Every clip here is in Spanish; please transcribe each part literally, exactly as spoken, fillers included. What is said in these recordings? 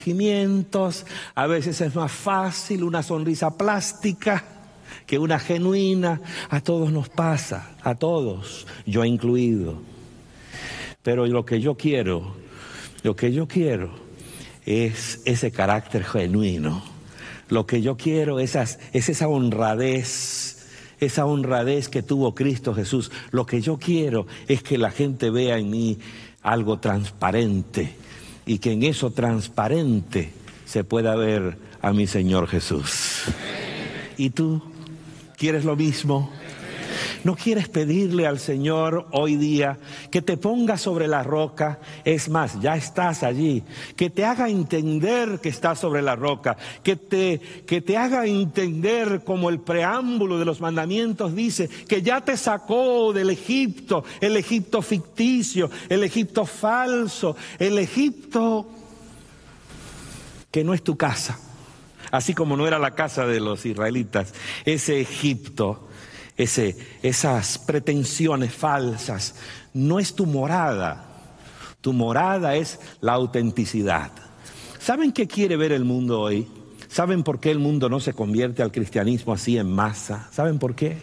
A veces es más fácil una sonrisa plástica que una genuina. A todos nos pasa, a todos, yo incluido. Pero lo que yo quiero, lo que yo quiero es ese carácter genuino. Lo que yo quiero es, es esa honradez, esa honradez que tuvo Cristo Jesús. Lo que yo quiero es que la gente vea en mí algo transparente, y que en eso transparente se pueda ver a mi Señor Jesús. ¿Y tú quieres lo mismo? ¿No quieres pedirle al Señor hoy día que te ponga sobre la roca? Es más, ya estás allí. Que te haga entender que estás sobre la roca. Que te, que te haga entender, como el preámbulo de los mandamientos dice, que ya te sacó del Egipto, el Egipto ficticio, el Egipto falso, el Egipto que no es tu casa. Así como no era la casa de los israelitas, ese Egipto, ese, esas pretensiones falsas, no es tu morada. Tu morada es la autenticidad. ¿Saben qué quiere ver el mundo hoy? ¿Saben por qué el mundo no se convierte al cristianismo así en masa? ¿Saben por qué?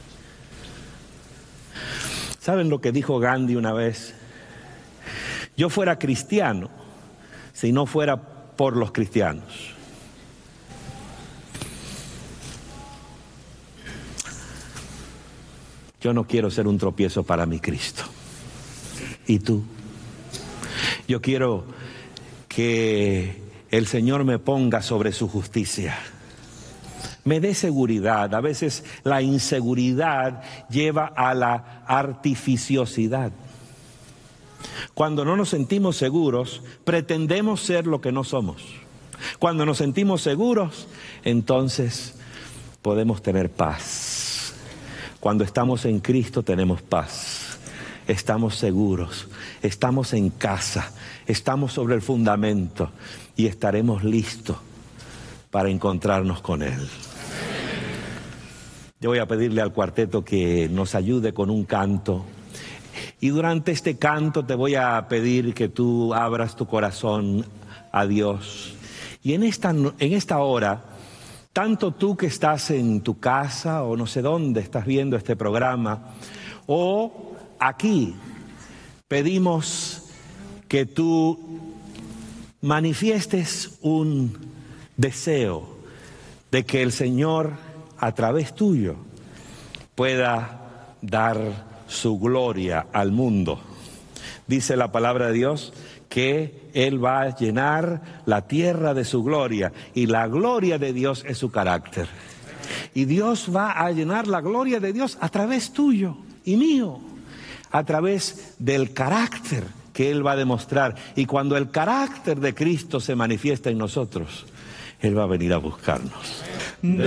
¿Saben lo que dijo Gandhi una vez? Yo fuera cristiano si no fuera por los cristianos. Yo no quiero ser un tropiezo para mi Cristo. ¿Y tú? Yo quiero que el Señor me ponga sobre su justicia. Me dé seguridad. A veces la inseguridad lleva a la artificiosidad. Cuando no nos sentimos seguros, pretendemos ser lo que no somos. Cuando nos sentimos seguros, entonces podemos tener paz. Cuando estamos en Cristo tenemos paz, estamos seguros, estamos en casa, estamos sobre el fundamento y estaremos listos para encontrarnos con Él. Yo voy a pedirle al cuarteto que nos ayude con un canto, y durante este canto te voy a pedir que tú abras tu corazón a Dios. Y en esta, en esta hora, tanto tú que estás en tu casa o no sé dónde estás viendo este programa, o aquí, pedimos que tú manifiestes un deseo de que el Señor a través tuyo pueda dar su gloria al mundo. Dice la palabra de Dios que Él va a llenar la tierra de su gloria, y la gloria de Dios es su carácter. Y Dios va a llenar la gloria de Dios a través tuyo y mío, a través del carácter que Él va a demostrar. Y cuando el carácter de Cristo se manifiesta en nosotros, Él va a venir a buscarnos.